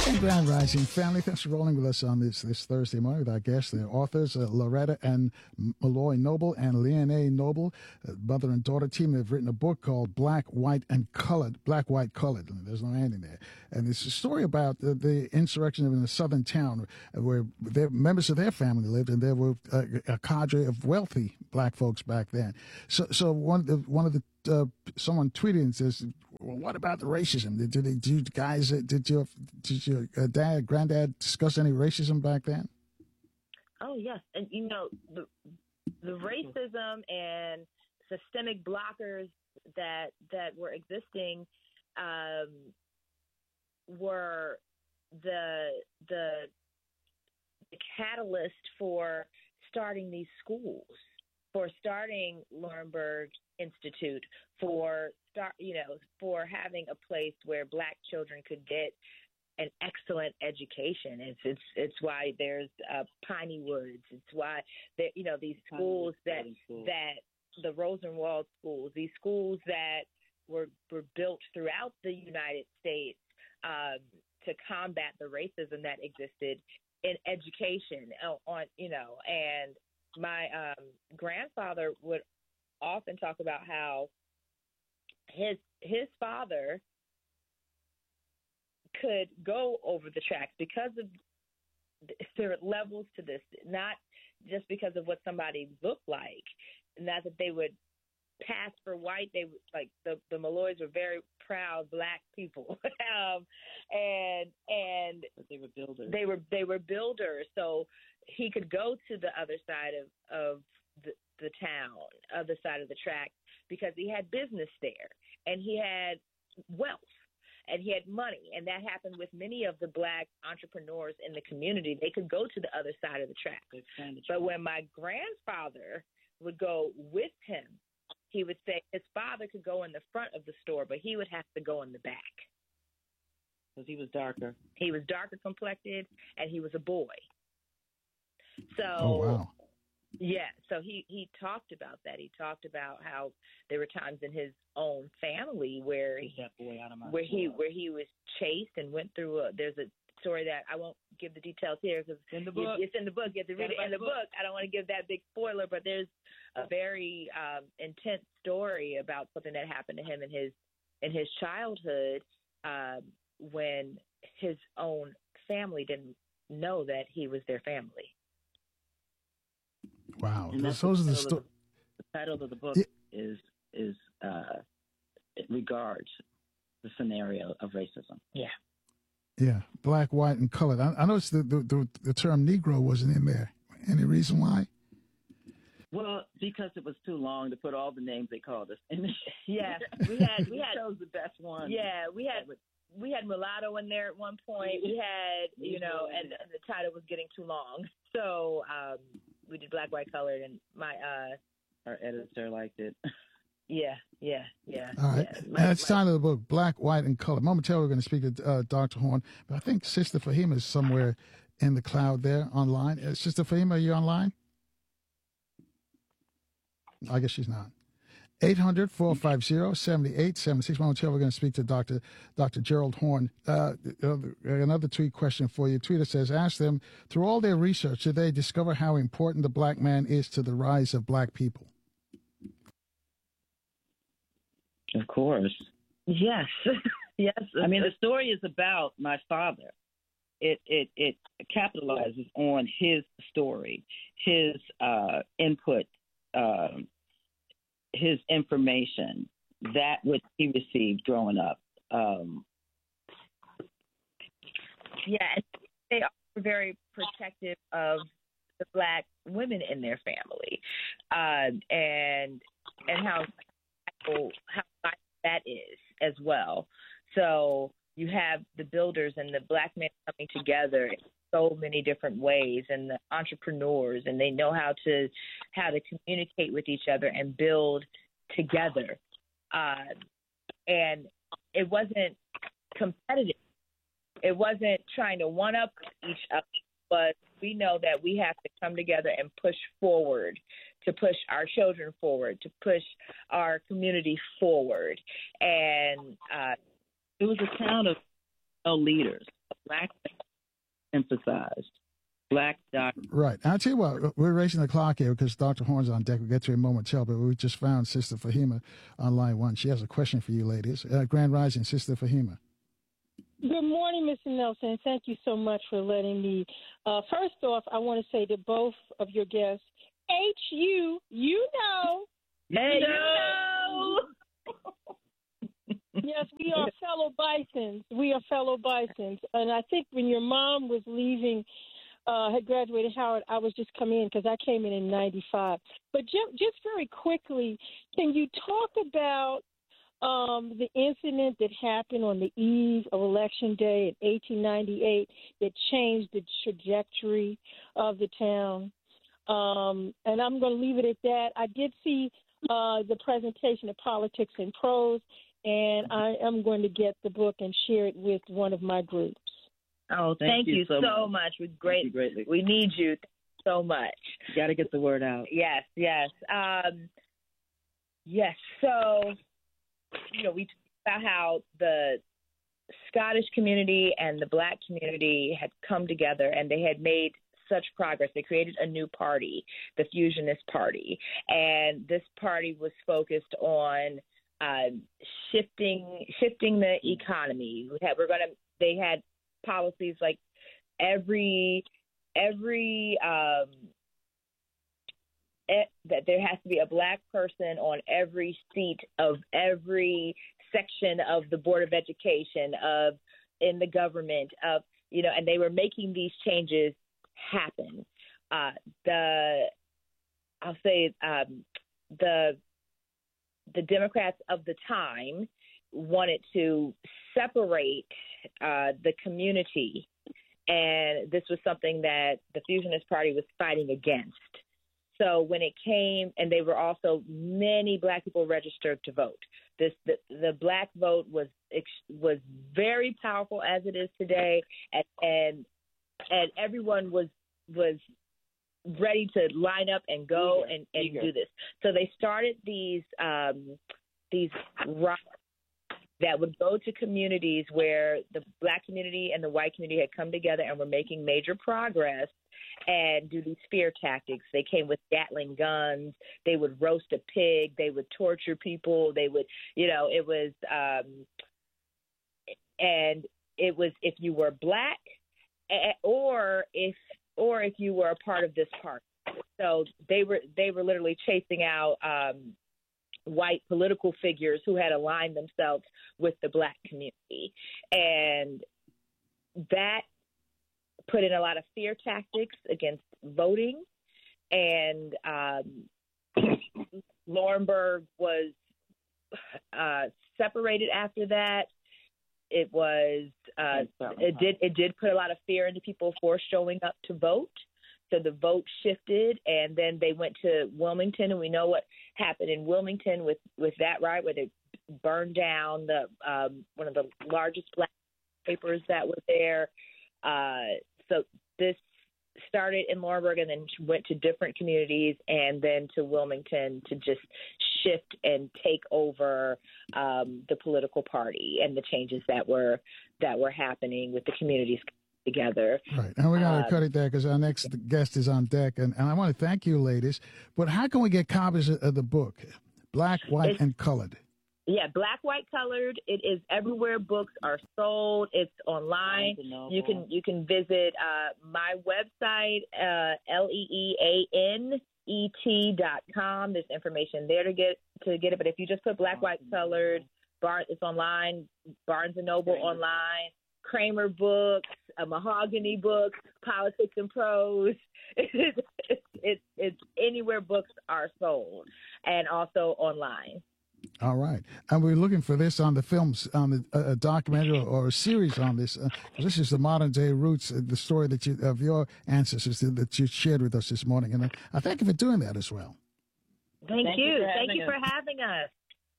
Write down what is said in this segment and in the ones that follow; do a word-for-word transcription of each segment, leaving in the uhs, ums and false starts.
And Grand Rising family, thanks for rolling with us on this this Thursday morning with our guests, the authors uh, Loretta and Malloy Noble and Leonie Noble, uh, mother and daughter team. They've written a book called Black, White, and Colored. Black, White, Colored. There's no ending there. And it's a story about the, the insurrection in a southern town where their, members of their family lived, and there were a, a cadre of wealthy black folks back then. So, so one of the, one of the Uh, someone tweeted and says, well, what about the racism? Did, did, did you guys, uh, did your, did your uh, dad, granddad discuss any racism back then? Oh, yes. And, you know, the, the racism and systemic blockers that, that were existing um, were the, the, the catalyst for starting these schools, for starting Laurinburg Institute, for start, you know, for having a place where Black children could get an excellent education. It's it's it's why there's uh, Piney Woods. It's why that you know these schools that that the Rosenwald schools, these schools that were were built throughout the United States um, to combat the racism that existed in education. On you know, and my um, grandfather would often talk about how his his father could go over the tracks because of there are levels to this, not just because of what somebody looked like, not that they would pass for white. They like the the Malloys were very proud Black people, um, and and but they were builders. They were they were builders. So he could go to the other side of of the, the town, other side of the track, because he had business there and he had wealth and he had money. And that happened with many of the Black entrepreneurs in the community. They could go to the other side of the track. But when my grandfather would go with him, he would say his father could go in the front of the store, but he would have to go in the back. Because he was darker. He was darker complected, and he was a boy. So, oh, wow. Yeah, so he, he talked about that. He talked about how there were times in his own family where he, that boy out of my where store. he where he was chased and went through a. There's a story that I won't give the details here because in the book. It's in the book. You have to read it in the book. book. I don't want to give that big spoiler, but there's a very um, intense story about something that happened to him in his in his childhood um, when his own family didn't know that he was their family. Wow, and those, those are the stories. The title of the book yeah. is is uh, it regards the scenario of racism. Yeah. Yeah, Black, White, and Colored. I, I noticed the, the, the, the term Negro wasn't in there. Any reason why? Well, because it was too long to put all the names they called us. yeah, we had we had chose the best one. Yeah, we had we had mulatto in there at one point. We had you know, and, and the title was getting too long, so um, we did Black, White, Colored, and my uh, our editor liked it. Yeah, yeah, yeah. All right. Yeah. My, and it's time of the book, Black, White, and Color. Momentarily, we're going to speak to uh, Doctor Horn, but I think Sister Fahima is somewhere in the cloud there online. Uh, Sister Fahima, are you online? I guess she's not. eight hundred, four five zero, seven eight seven six. Momentarily, we're going to speak to Doctor Doctor Gerald Horn. Uh, another tweet question for you. Tweeter says, ask them, through all their research, did they discover how important the Black man is to the rise of Black people? Of course. Yes. yes. I mean, the story is about my father. It it it capitalizes on his story, his uh, input, um, his information, that which he received growing up. Um, yeah, they are very protective of the Black women in their family, uh, and and how how that is as well. So you have the builders and the Black men coming together in so many different ways, and the entrepreneurs, and they know how to how to communicate with each other and build together. Uh, and it wasn't competitive. It wasn't trying to one up each other, but we know that we have to come together and push forward, to push our children forward, to push our community forward. And uh, it was a town of leaders, Black emphasized. Black doctor. Right. I'll tell you what, we're racing the clock here because Doctor Horn's on deck. We'll get to him momentarily, but we just found Sister Fahima on line one. She has a question for you, ladies. Uh, Grand Rising, Sister Fahima. Good morning, Mister Nelson. Thank you so much for letting me. Uh, first off, I want to say to both of your guests, H U, you know. Hey, you know. Yes, we are fellow Bisons. We are fellow Bisons. And I think when your mom was leaving, uh, had graduated Howard, I was just coming in because I came in in ninety-five. But just, just very quickly, can you talk about um, the incident that happened on the eve of Election Day in eighteen ninety-eight that changed the trajectory of the town? Um, and I'm going to leave it at that. I did see uh, the presentation of Politics and Prose, and I am going to get the book and share it with one of my groups. Oh, thank, thank you, you so, so much. much. We great. Greatly. We need you so much. You got to get the word out. Yes, yes, um, yes. So, you know, we talked about how the Scottish community and the Black community had come together, and they had made such progress. They created a new party, the Fusionist Party, and this party was focused on uh, shifting shifting the economy. We had, we're going to. They had policies like every every um, it, that there has to be a Black person on every seat of every section of the Board of Education, of in the government, of you know, and they were making these changes happen. Uh, the I'll say um, the the Democrats of the time wanted to separate uh, the community, and this was something that the Fusionist Party was fighting against. So when it came, and they were also many Black people registered to vote. This the, the Black vote was was very powerful as it is today, and and, and everyone was was ready to line up and go Eager. and, and Eager. do this. So they started these um, these riots that would go to communities where the Black community and the white community had come together and were making major progress, and do these fear tactics. They came with Gatling guns. They would roast a pig. They would torture people. They would, you know, it was, um, and it was if you were Black, or if or if you were a part of this party. So they were they were literally chasing out um, white political figures who had aligned themselves with the Black community, and that put in a lot of fear tactics against voting. And um, Laurinburg was uh, separated after that. It was uh, it did it did put a lot of fear into people for showing up to vote. So the vote shifted, and then they went to Wilmington, and we know what happened in Wilmington with, with that riot, where they burned down the um, one of the largest Black papers that were there. Uh, so this started in Laurinburg and then went to different communities, and then to Wilmington to just shift and take over um, the political party and the changes that were that were happening with the communities together. Right. And we got to uh, cut it there because our next guest is on deck. And, and I want to thank you, ladies. But how can we get copies of the book, Black, White, and Colored? Yeah, Black, White, Colored. It is everywhere books are sold. It's online. You can you can visit uh, my website, uh, L E E A N E T dot com. There's information there to get to get it. But if you just put Black, White, Colored, Bar, it's online, Barnes and Noble online, Kramer Books, a Mahogany Books, Politics and Prose. It's, it's, it's, it's anywhere books are sold, and also online. All right. And we're looking for this on the films, on the uh, documentary or, or a series on this. Uh, this is the modern day roots, uh, the story that you, of your ancestors that you shared with us this morning. And I, I thank you for doing that as well. Thank, thank you. you thank you us. for having us.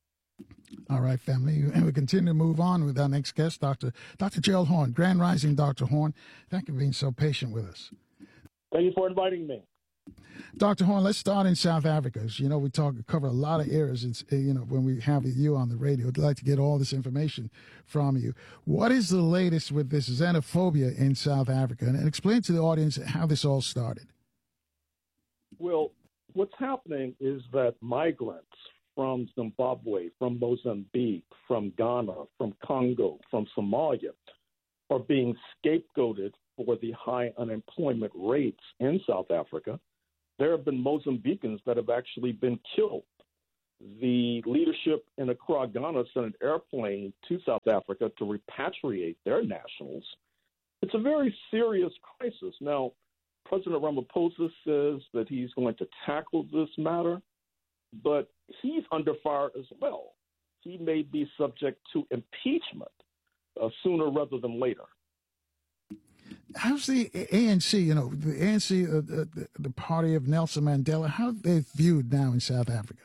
All right, family. And we continue to move on with our next guest, Doctor Doctor Gerald Horne. Grand Rising, Doctor Horne. Thank you for being so patient with us. Thank you for inviting me. Doctor Horn, let's start in South Africa. As you know, we talk cover a lot of areas. It's, you know, when we have you on the radio, I'd like to get all this information from you. What is the latest with this xenophobia in South Africa? And, and explain to the audience how this all started. Well, what's happening is that migrants from Zimbabwe, from Mozambique, from Ghana, from Congo, from Somalia are being scapegoated for the high unemployment rates in South Africa. There have been Mozambicans that have actually been killed. The leadership in Accra, Ghana, sent an airplane to South Africa to repatriate their nationals. It's a very serious crisis. Now, President Ramaphosa says that he's going to tackle this matter, but he's under fire as well. He may be subject to impeachment uh, sooner rather than later. How's the A N C, you know, the A N C, uh, the, the party of Nelson Mandela, how are they viewed now in South Africa?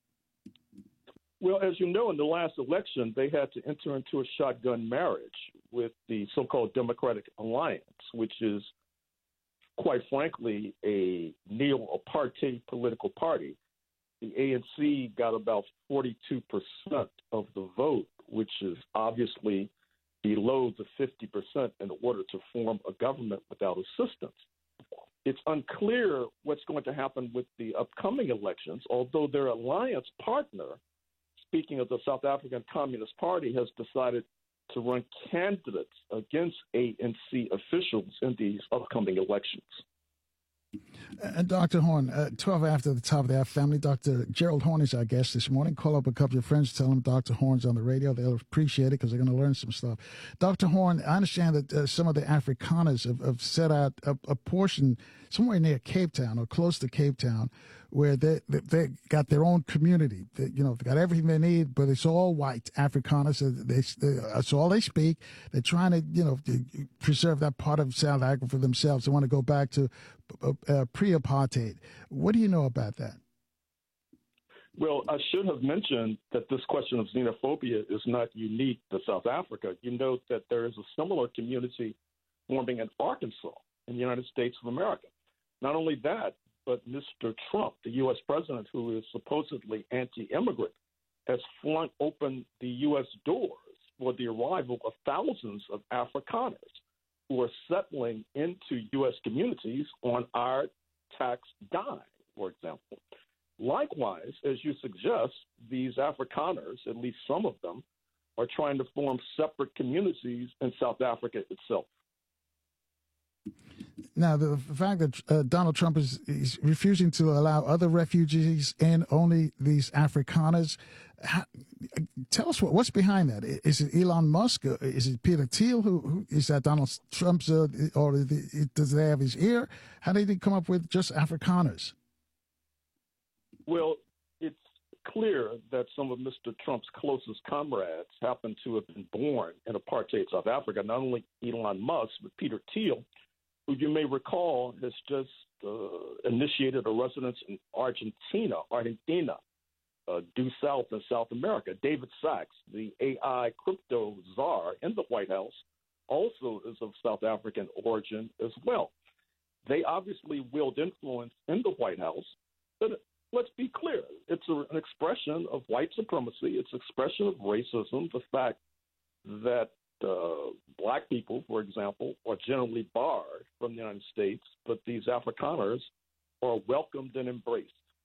Well, as you know, in the last election, they had to enter into a shotgun marriage with the so-called Democratic Alliance, which is, quite frankly, a neo-apartheid political party. The A N C got about forty-two percent of the vote, which is obviously below the fifty percent in order to form a government without assistance. It's unclear what's going to happen with the upcoming elections, although their alliance partner, speaking of the South African Communist Party, has decided to run candidates against A N C officials in these upcoming elections. And Doctor Horn, uh, twelve after the top of the hour, family. Doctor Gerald Horn is our guest this morning. Call up a couple of your friends, tell them Doctor Horn's on the radio. They'll appreciate it because they're going to learn some stuff. Doctor Horn, I understand that uh, some of the Afrikaners have, have set out a, a portion somewhere near Cape Town or close to Cape Town where they, they, they got their own community. They, you know, they got everything they need, but it's all white Afrikaners. They, they, that's all they speak. They're trying to, you know, to preserve that part of South Africa for themselves. They want to go back to uh, uh, pre-apartheid. What do you know about that? Well, I should have mentioned that this question of xenophobia is not unique to South Africa. You note that there is a similar community forming in Arkansas in the United States of America. Not only that, but Mister Trump, the U S president, who is supposedly anti-immigrant, has flung open the U S doors for the arrival of thousands of Afrikaners who are settling into U S communities on our tax dime, for example. Likewise, as you suggest, these Afrikaners, at least some of them, are trying to form separate communities in South Africa itself. Now, the fact that uh, Donald Trump is, is refusing to allow other refugees in, only these Afrikaners, how, tell us what, what's behind that. Is it Elon Musk? Is it Peter Thiel? Who, who is that Donald Trump's, uh, or the, does they have his ear? How did he come up with just Afrikaners? Well, it's clear that some of Mister Trump's closest comrades happen to have been born in apartheid South Africa, not only Elon Musk, but Peter Thiel, who you may recall has just uh, initiated a residence in Argentina, Argentina, uh, due south in South America. David Sachs, the A I crypto czar in the White House, also is of South African origin as well. They obviously wield influence in the White House, but let's be clear, it's a, an expression of white supremacy. It's an expression of racism, the fact that uh, black people, for example, are generally barred from the United States, but these Afrikaners are welcomed and embraced.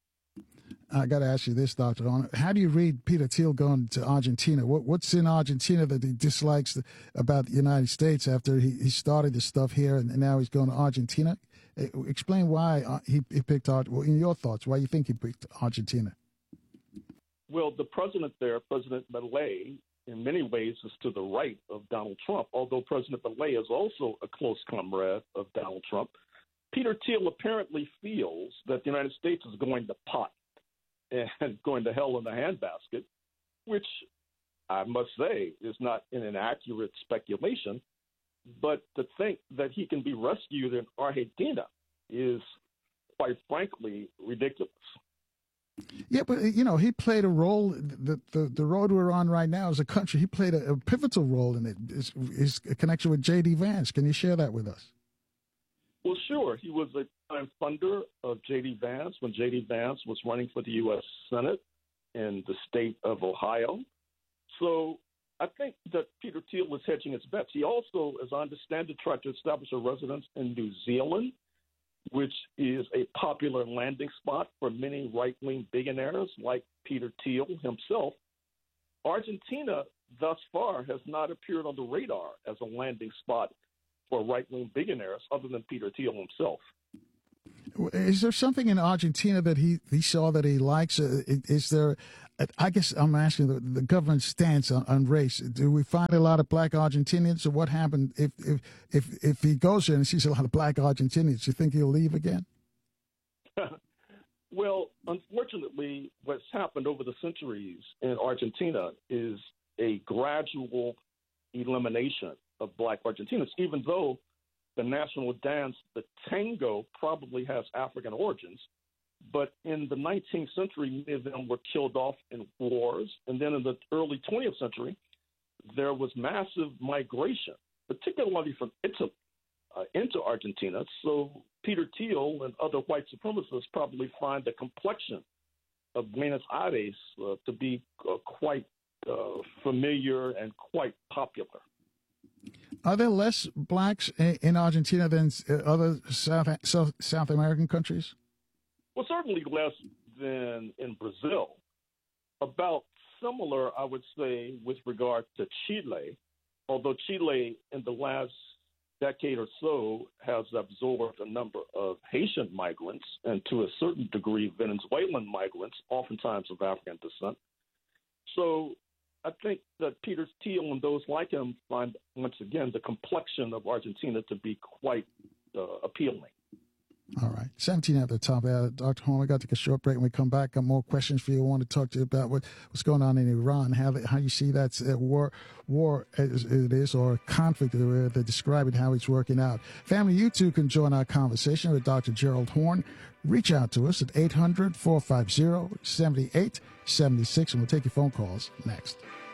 I got to ask you this, Doctor Horn. How do you read Peter Thiel going to Argentina? What, what's in Argentina that he dislikes the, about the United States after he, he started the stuff here and now he's going to Argentina? Explain why uh, he, he picked Argentina. Well, in your thoughts, why you think he picked Argentina? Well, the president there, President Milei, in many ways is to the right of Donald Trump, although President Milei is also a close comrade of Donald Trump. Peter Thiel apparently feels that the United States is going to pot and going to hell in the handbasket, which I must say is not an inaccurate speculation. But to think that he can be rescued in Argentina is, quite frankly, ridiculous. Yeah, but, you know, he played a role. The, the, the road we're on right now as a country, he played a, a pivotal role in it. His, his connection with J D Vance. Can you share that with us? Well, sure. He was a prime funder of J D. Vance when J D. Vance was running for the U S. Senate in the state of Ohio. So I think that Peter Thiel was hedging his bets. He also, as I understand it, tried to establish a residence in New Zealand, which is a popular landing spot for many right-wing billionaires like Peter Thiel himself. Argentina, thus far, has not appeared on the radar as a landing spot for right-wing billionaires other than Peter Thiel himself. Is there something in Argentina that he, he saw that he likes? Uh, is there, I guess I'm asking the, the government's stance on, on race. Do we find a lot of black Argentinians, or what happened if, if, if, if he goes there and sees a lot of black Argentinians, do you think he'll leave again? Well, unfortunately, what's happened over the centuries in Argentina is a gradual elimination of black Argentinians, even though the national dance, the tango, probably has African origins. But in the nineteenth century, many of them were killed off in wars. And then in the early twentieth century, there was massive migration, particularly from Italy uh, into Argentina. So Peter Thiel and other white supremacists probably find the complexion of Buenos Aires uh, to be uh, quite uh, familiar and quite popular. Are there less blacks in Argentina than other South, South, South American countries? Well, certainly less than in Brazil. About similar, I would say, with regard to Chile, although Chile in the last decade or so has absorbed a number of Haitian migrants and to a certain degree Venezuelan migrants, oftentimes of African descent. So I think that Peter Thiel and those like him find, once again, the complexion of Argentina to be quite uh, appealing. All right. seventeen at the top. Uh, Doctor Horn, we got to take a short break. When we come back, got more questions for you. I want to talk to you about what, what's going on in Iran, how how you see that uh, war, war as it is, or conflict, uh, they describe it, how it's working out. Family, you too can join our conversation with Doctor Gerald Horn. Reach out to us at eight hundred, four five zero, seven eight seven six, and we'll take your phone calls next.